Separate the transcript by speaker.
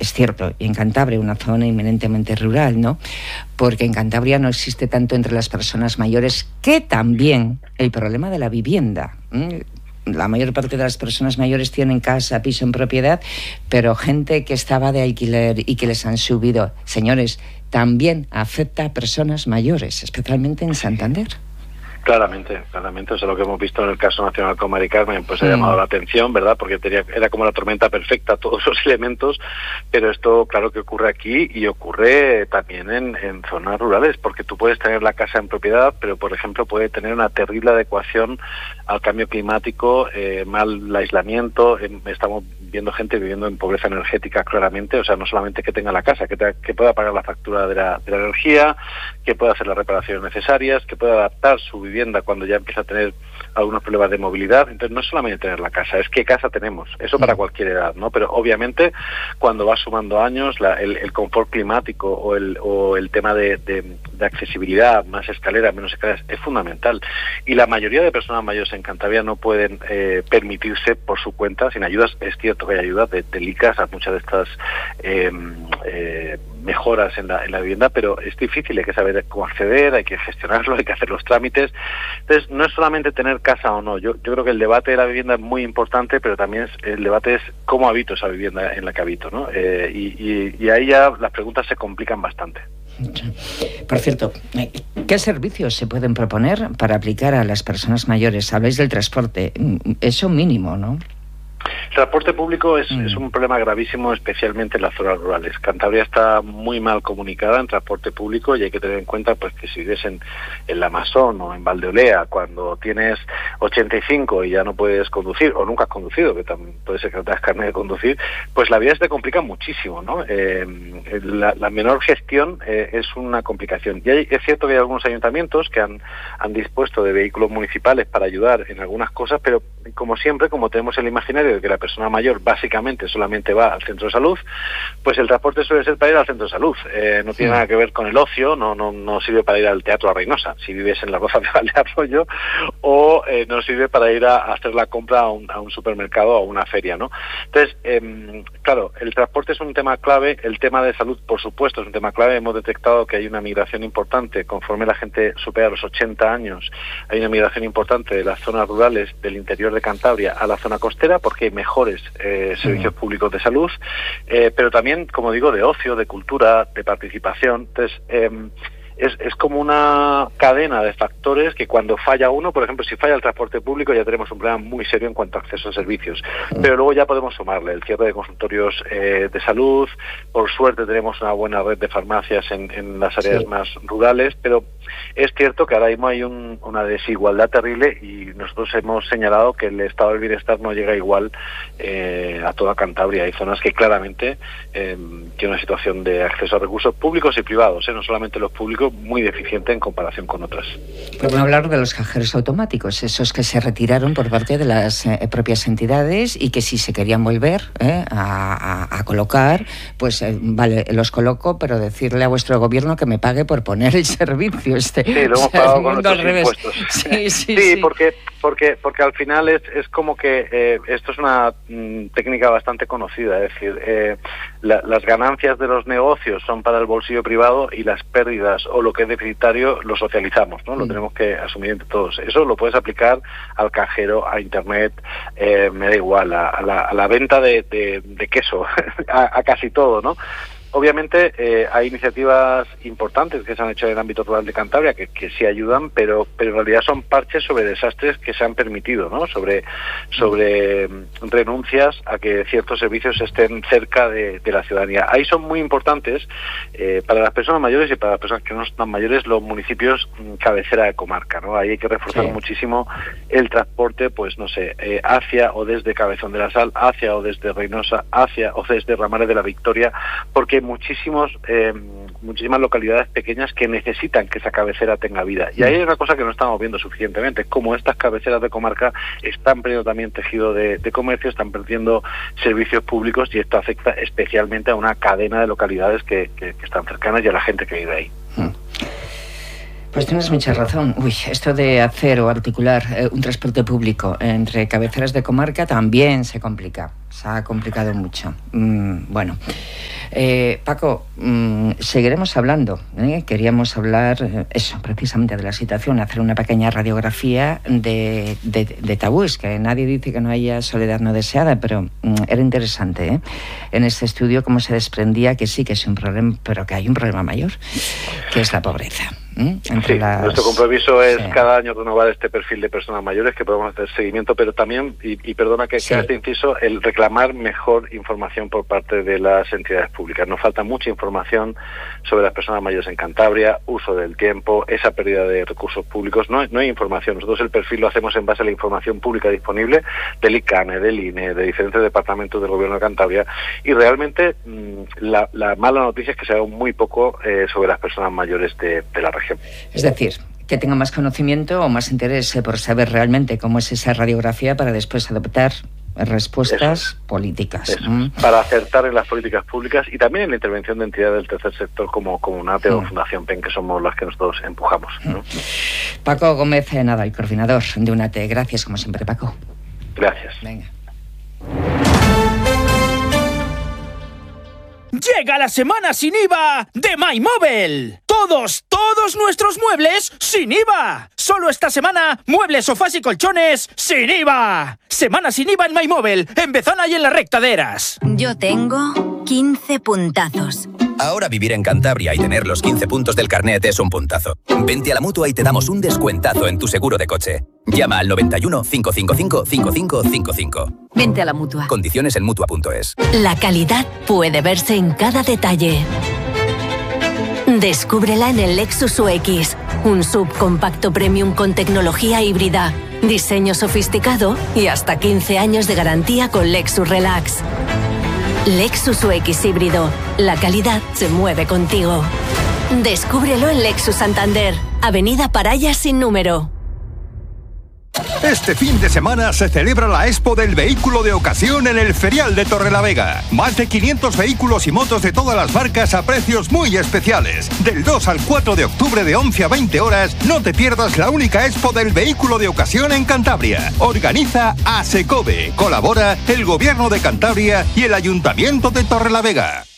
Speaker 1: es cierto, y en Cantabria, una zona eminentemente rural, ¿no? Porque en Cantabria no existe tanto entre las personas mayores, que también el problema de la vivienda. La mayor parte de las personas mayores tienen casa, piso en propiedad, pero gente que estaba de alquiler y que les han subido. Señores, también afecta a personas mayores, especialmente en Santander.
Speaker 2: Claramente, o sea, lo que hemos visto en el caso nacional con Mari Carmen, pues ha llamado la atención, ¿verdad? Porque era como la tormenta perfecta, todos los elementos, pero esto, claro que ocurre aquí y ocurre también en zonas rurales, porque tú puedes tener la casa en propiedad, pero, por ejemplo, puede tener una terrible adecuación al cambio climático, mal aislamiento, estamos viendo gente viviendo en pobreza energética claramente, o sea, no solamente que tenga la casa, que pueda pagar la factura de la energía, que pueda hacer las reparaciones necesarias, que pueda adaptar su vivienda cuando ya empieza a tener algunos problemas de movilidad. Entonces no es solamente tener la casa, es qué casa tenemos, eso para cualquier edad, ¿no? Pero obviamente cuando vas sumando años, el confort climático o el tema de accesibilidad, más escaleras, menos escaleras, es fundamental. Y la mayoría de personas mayores en Cantabria no pueden permitirse por su cuenta, sin ayudas. Es cierto que hay ayudas de ICAS a muchas de estas mejoras en la vivienda, pero es difícil, hay que saber cómo acceder, hay que gestionarlo, hay que hacer los trámites. Entonces, no es solamente tener casa o no. Yo creo que el debate de la vivienda es muy importante, pero también el debate es cómo habito esa vivienda en la que habito, ¿no? Y ahí ya las preguntas se complican bastante.
Speaker 1: Por cierto, ¿qué servicios se pueden proponer para aplicar a las personas mayores? Habláis del transporte, eso mínimo, ¿no?
Speaker 2: El transporte público es un problema gravísimo, especialmente en las zonas rurales. Cantabria está muy mal comunicada en transporte público y hay que tener en cuenta pues que si vives en la Amazon o en Valdeolea, cuando tienes 85 y ya no puedes conducir, o nunca has conducido, que también puede ser que no tengas carnet de conducir, pues la vida se te complica muchísimo, ¿no? La menor gestión es una complicación. Y es cierto que hay algunos ayuntamientos que han dispuesto de vehículos municipales para ayudar en algunas cosas, pero como siempre, como tenemos el imaginario de que la persona mayor básicamente solamente va al centro de salud, pues el transporte suele ser para ir al centro de salud. No tiene nada que ver con el ocio, no sirve para ir al Teatro a Reynosa, si vives en la Roza de Valdearroyo, o no sirve para ir a hacer la compra a un supermercado o a una feria, ¿no? Entonces, claro, el transporte es un tema clave, el tema de salud, por supuesto, es un tema clave. Hemos detectado que hay una migración importante, conforme la gente supera los 80 años, hay una migración importante de las zonas rurales del interior de Cantabria a la zona costera, porque hay mejores servicios públicos de salud, pero también, como digo, de ocio, de cultura, de participación. Entonces, es como una cadena de factores que cuando falla uno, por ejemplo, si falla el transporte público, ya tenemos un problema muy serio en cuanto a acceso a servicios. Pero luego ya podemos sumarle el cierre de consultorios de salud. Por suerte tenemos una buena red de farmacias en las áreas más rurales, pero es cierto que ahora mismo hay una desigualdad terrible y nosotros hemos señalado que el estado del bienestar no llega igual a toda Cantabria. Hay zonas que claramente tienen una situación de acceso a recursos públicos y privados, no solamente los públicos, muy deficiente en comparación con otras.
Speaker 1: Por no hablar de los cajeros automáticos, esos que se retiraron por parte de las propias entidades y que si se querían volver a colocar, pues vale, los coloco, pero decirle a vuestro gobierno que me pague por poner el servicio.
Speaker 2: Sí, lo hemos pagado con nuestros impuestos. Sí, porque al final es como que esto es una técnica bastante conocida, es decir, las ganancias de los negocios son para el bolsillo privado y las pérdidas o lo que es deficitario lo socializamos, ¿no? Lo tenemos que asumir entre todos. Eso lo puedes aplicar al cajero, a internet, me da igual, a la venta de queso, a casi todo, ¿no? Obviamente hay iniciativas importantes que se han hecho en el ámbito rural de Cantabria que sí ayudan, pero en realidad son parches sobre desastres que se han permitido, ¿no? Sobre renuncias a que ciertos servicios estén cerca de la ciudadanía. Ahí son muy importantes para las personas mayores y para las personas que no están mayores los municipios cabecera de comarca, ¿no? Ahí hay que reforzar muchísimo el transporte, pues no sé, hacia o desde Cabezón de la Sal, hacia o desde Reynosa, hacia o desde Ramares de la Victoria, porque muchísimas localidades pequeñas que necesitan que esa cabecera tenga vida. Y ahí hay una cosa que no estamos viendo suficientemente, como estas cabeceras de comarca están perdiendo también tejido de comercio, están perdiendo servicios públicos y esto afecta especialmente a una cadena de localidades que están cercanas y a la gente que vive ahí.
Speaker 1: Pues tienes mucha razón. Esto de hacer o articular un transporte público entre cabeceras de comarca también se complica. Se ha complicado mucho. Bueno, Paco, seguiremos hablando. Queríamos hablar, eso, precisamente de la situación, hacer una pequeña radiografía de tabúes, que nadie dice que no haya soledad no deseada, pero era interesante, en este estudio cómo se desprendía que sí, que es un problema, pero que hay un problema mayor, que es la pobreza.
Speaker 2: Nuestro compromiso es cada año renovar este perfil de personas mayores, que podemos hacer seguimiento, pero también, y perdona que este inciso, el reclamar mejor información por parte de las entidades públicas. Nos falta mucha información sobre las personas mayores en Cantabria, uso del tiempo, esa pérdida de recursos públicos. No hay información. Nosotros el perfil lo hacemos en base a la información pública disponible del ICANE, del INE, de diferentes departamentos del Gobierno de Cantabria, y realmente la mala noticia es que se haga muy poco sobre las personas mayores de la región.
Speaker 1: Es decir, que tenga más conocimiento o más interés por saber realmente cómo es esa radiografía para después adoptar respuestas políticas.
Speaker 2: Para acertar en las políticas públicas y también en la intervención de entidades del tercer sector como UNATE o Fundación PEN, que somos las que nosotros empujamos, ¿no?
Speaker 1: Paco Gómez Nadal, coordinador de UNATE. Gracias, como siempre, Paco.
Speaker 2: Gracias.
Speaker 1: Venga.
Speaker 3: Llega la semana sin IVA de MyMobile. Todos nuestros muebles sin IVA. Solo esta semana, muebles, sofás y colchones sin IVA. Semana sin IVA en MyMobile, en Bezana y en la Recta de Eras.
Speaker 4: Yo tengo 15 puntazos.
Speaker 5: Ahora vivir en Cantabria y tener los 15 puntos del carnet es un puntazo. Vente a la Mutua y te damos un descuentazo en tu seguro de coche. Llama al 91 555 5555.
Speaker 4: Vente a la Mutua.
Speaker 5: Condiciones en Mutua.es.
Speaker 4: La calidad puede verse en cada detalle. Descúbrela en el Lexus UX, un subcompacto premium con tecnología híbrida, diseño sofisticado y hasta 15 años de garantía con Lexus Relax. Lexus UX híbrido. La calidad se mueve contigo. Descúbrelo en Lexus Santander, Avenida Paraya sin número.
Speaker 6: Este fin de semana se celebra la Expo del Vehículo de Ocasión en el Ferial de Torrelavega. Más de 500 vehículos y motos de todas las marcas a precios muy especiales. Del 2 al 4 de octubre de 11 a 20 horas, no te pierdas la única Expo del Vehículo de Ocasión en Cantabria. Organiza ASECOVE. Colabora el Gobierno de Cantabria y el Ayuntamiento de Torrelavega.